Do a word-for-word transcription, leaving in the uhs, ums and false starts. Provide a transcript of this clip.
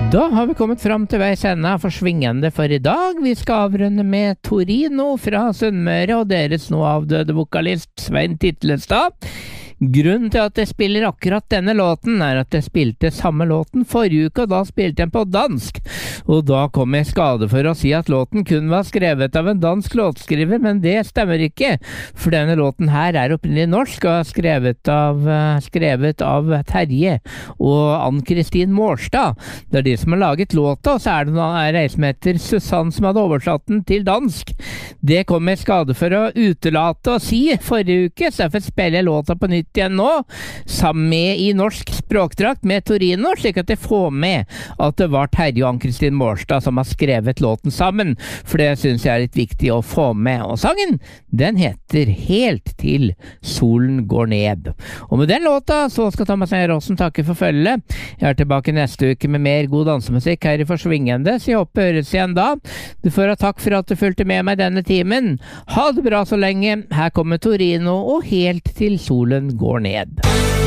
Da har vi kommet fram til veis ende for Svingende for i dag. Vi skal avrunde med Torino fra Sunnmøre og deres nå avdøde vokalist Svein Titlestad. Grunnen til at jeg spiller akkurat denne låten er at jeg spilte samme låten forrige uke, og da spilte jeg på dansk. Og da kom jeg i skade for å si at låten kun var skrevet av en dansk låtskriver, men det stemmer ikke, for denne låten her er opprinnelig norsk og er skrevet av, skrevet av Terje og Ann-Kristin Mårstad. Det er de som har laget låta, og så er det noen ei som heter Susanne som hadde oversatt den til dansk. Det kom jeg i skade for å utelate å si forrige uke, så derfor spiller jeg låta på nytt igjen nå, sammen med i norsk språkdrakt med Torino, slik at jeg får med at det var Terje og Ann-Kristin Mårstad som har skrevet låten sammen, for det synes jeg er litt viktig å få med. Og sangen, den heter Helt til solen går ned. Og med den låta så skal Thomas Eier-Aasen takke for følget. Jeg er tilbake neste uke med mer god dansemusikk her i Forsvingende, så jeg håper høres igjen da. Du får ha takk for at du fulgte med meg denne timen. Ha det bra så lenge. Her kommer Torino og Helt til solen går ned.